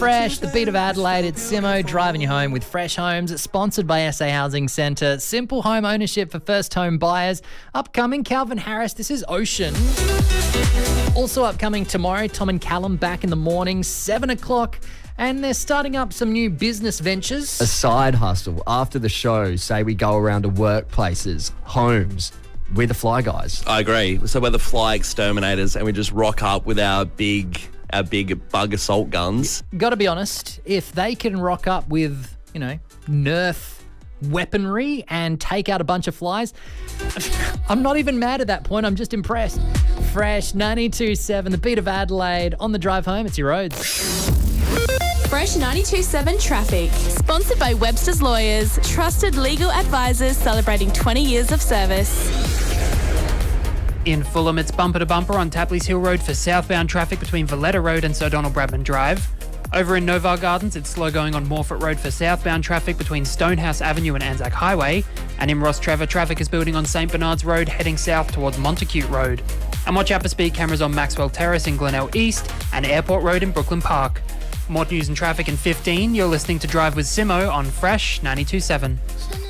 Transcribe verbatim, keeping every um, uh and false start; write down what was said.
Fresh, the beat of Adelaide. It's Simo driving you home with Fresh Homes. It's sponsored by S A Housing Centre. Simple home ownership for first home buyers. Upcoming, Calvin Harris. This is Ocean. Also upcoming tomorrow, Tom and Callum back in the morning, seven o'clock. And they're starting up some new business ventures. A side hustle after the show. Say we go around to workplaces, homes. We're the Fly Guys. I agree. So we're the Fly Exterminators, and we just rock up with our big, our big bug assault guns. Got to be honest, if they can rock up with, you know, Nerf weaponry and take out a bunch of flies, I'm not even mad at that point. I'm just impressed. Fresh ninety-two point seven, the beat of Adelaide. On the drive home, it's your roads. Fresh ninety-two point seven Traffic. Sponsored by Webster's Lawyers. Trusted legal advisors celebrating twenty years of service. In Fulham, it's bumper to bumper on Tapley's Hill Road for southbound traffic between Valletta Road and Sir Donald Bradman Drive. Over in Novar Gardens, it's slow going on Morfett Road for southbound traffic between Stonehouse Avenue and Anzac Highway. And in Ross Trevor, traffic is building on St Bernard's Road heading south towards Montacute Road. And watch out for speed cameras on Maxwell Terrace in Glenelg East and Airport Road in Brooklyn Park. More news and traffic in fifteen. You're listening to Drive with Simo on Fresh ninety-two point seven.